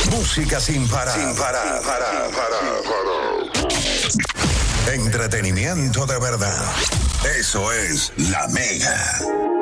Música sin parar. Sin parar. Entretenimiento de verdad. Eso es La Mega.